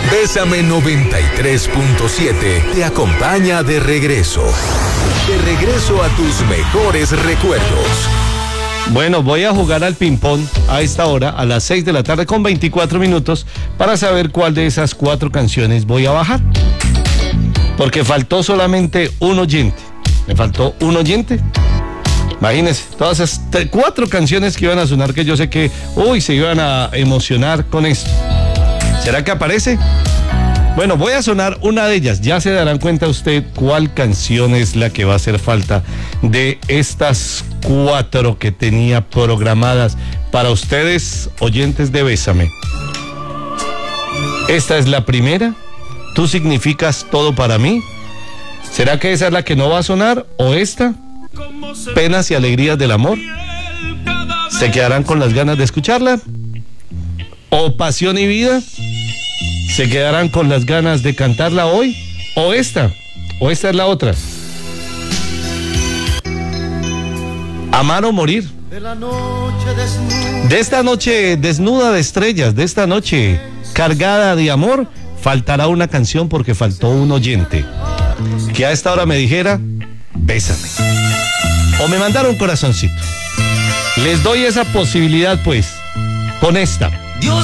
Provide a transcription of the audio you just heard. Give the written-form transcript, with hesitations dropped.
Bésame 93.7 te acompaña de regreso. De regreso a tus mejores recuerdos. Bueno, voy a jugar al ping-pong a esta hora, a las 6 de la tarde con 24 minutos, para saber cuál de esas 4 canciones voy a bajar. Porque faltó solamente un oyente. Me faltó un oyente. Imagínense, todas esas 4 canciones que iban a sonar, que yo sé que se iban a emocionar con esto. ¿Será que aparece? Bueno, voy a sonar una de ellas. Ya se darán cuenta usted cuál canción es la que va a hacer falta de estas 4 que tenía programadas para ustedes, oyentes de Bésame. Esta es la primera. Tú significas todo para mí. ¿Será que esa es la que no va a sonar? ¿O esta? Penas y alegrías del amor. ¿Se quedarán con las ganas de escucharla? ¿O pasión y vida? ¿Se quedarán con las ganas de cantarla hoy? ¿O esta? ¿O esta es la otra? Amar o morir. De esta noche desnuda de estrellas, de esta noche cargada de amor, faltará una canción porque faltó un oyente que a esta hora me dijera, bésame. O me mandara un corazoncito. Les doy esa posibilidad, pues, con esta.